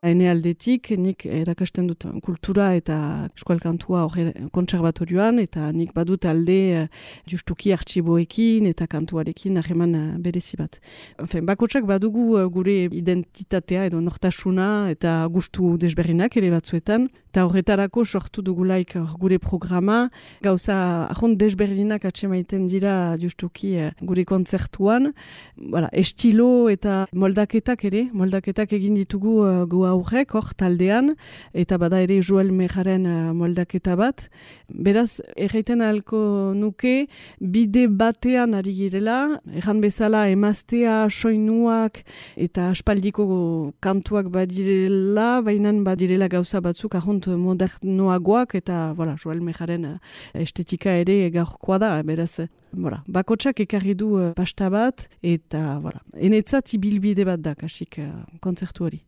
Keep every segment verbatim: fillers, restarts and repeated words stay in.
Ene aldetik, nik erakasten dut kultura eta eskual kantua hori kontserbatorioan, eta nik badut alde justuki artxiboekin eta kantuarekin hageman berezi bat. Enfen, bakotsak badugu gure identitatea edo nortasuna eta gustu desberdinak ere batzuetan, eta horretarako sortu dugulaik gure programa, gauza ahon desberdinak atsemaiten dira justuki gure kontzertuan, voilà, estilo eta moldaketak ere, moldaketak egin ditugu uh, gu aurrek, hor taldean, eta bada ere Joel Mejaren uh, moldaketa bat. Beraz, erraiten ahalko nuke, bide batean ari girela, erran bezala emaztea, soinuak eta aspaldiko kantuak badirela, baina badirela gauza batzuk ahont modernoagoak, eta voilà, Joel Mejaren uh, estetika ere gaurkoa da, beraz, voilà, bakotsak ekarri du uh, pasta bat, eta voilà, enetzat ibilbide bat da, kasik uh, kontzertu hori.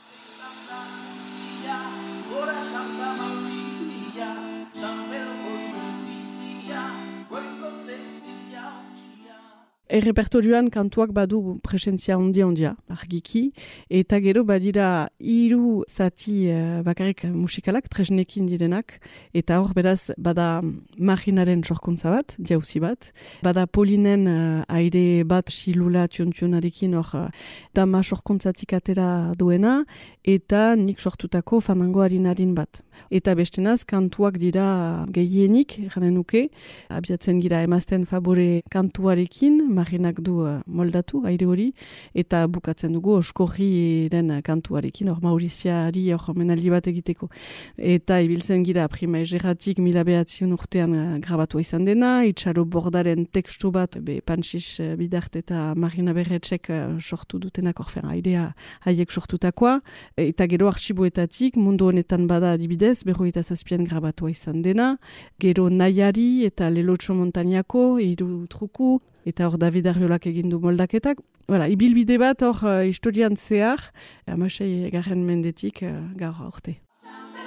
Errepertorioan kantuak badu presentzia ondia ondia, argiki, eta gero badira hiru zati uh, bakarrik musikalak, tresnekin direnak, eta hor beraz bada Marinaren sorkuntza bat, jauzi bat, bada Polinen uh, aire bat silula tiontionarekin hor uh, dama sorkuntzatik atera duena, eta nik sortutako fanango harinarin bat. Eta bestenaz, kantuak dira gehienik, eranen nuke, abiatzen gira emazten favore kantuarekin, Marinak du uh, moldatu, aire hori, eta bukatzen dugu oskorriren kantuarekin, hor Mauriziari hor menaldi bat egiteko. Eta ibiltzen gira prima egeratik mila behatzion urtean uh, grabatu izan dena, Itxaro Bordaren tekstu bat, be Pantxis uh, Bidart eta Marina Berretxek uh, sortu dutenak, orfen airea haiek sortutakoa, eta gero arxiboetatik, mundu honetan bada adibidez, berroita zazpian grabatua izan dena, gero Naiari eta Lelotxo Montañako, hiru truku, eta hor David Arriolak egindu moldaketak. Voilà, ibilbide bat hor uh, historian zehar, amasei garren mendetik uh, gaur aurte.